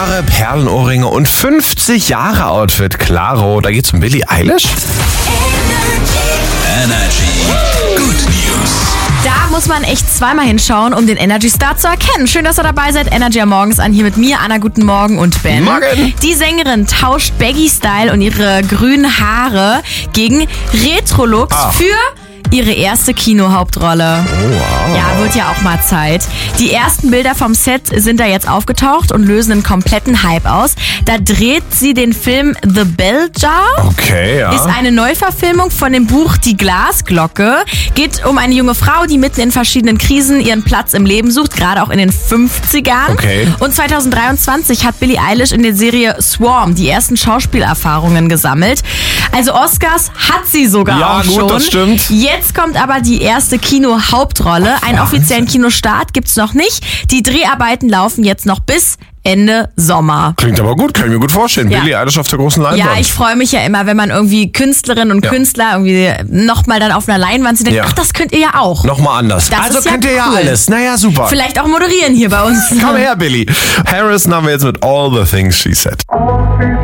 Haare, Perlenohrringe und 50 Jahre Outfit. Klaro, da geht's um Billie Eilish. Energy. Good News. Da muss man echt zweimal hinschauen, um den Energy Star zu erkennen. Schön, dass ihr dabei seid. Energy am Morgens an hier mit mir, Anna, guten Morgen und Ben. Morgen. Die Sängerin tauscht Baggy-Style und ihre grünen Haare gegen Retro-Looks für ihre erste Kinohauptrolle. Oh, wow. Ja, wird ja auch mal Zeit. Die ersten Bilder vom Set sind da jetzt aufgetaucht und lösen einen kompletten Hype aus. Da dreht sie den Film The Bell Jar. Okay, ja. Ist eine Neuverfilmung von dem Buch Die Glasglocke. Geht um eine junge Frau, die mitten in verschiedenen Krisen ihren Platz im Leben sucht, gerade auch in den 50ern. Okay. Und 2023 hat Billie Eilish in der Serie Swarm die ersten Schauspielerfahrungen gesammelt. Also Oscars hat sie sogar Ja, auch gut, schon. das stimmt. Jetzt kommt aber die erste Kino-Hauptrolle. Einen offiziellen Kinostart gibt's noch nicht. Die Dreharbeiten laufen jetzt noch bis Ende Sommer. Klingt aber gut, kann ich mir gut vorstellen. Ja. Billie Eilish auf der großen Leinwand. Ja, ich freue mich ja immer, wenn man irgendwie Künstlerinnen und Künstler irgendwie nochmal dann auf einer Leinwand sieht. Ja. Ach, das könnt ihr ja auch. Nochmal anders. Das Also ist ja könnt ihr ja cool. alles. Naja, super. Vielleicht auch moderieren hier bei uns. Komm her, Billie. Harrison haben wir jetzt mit All the Things She Said.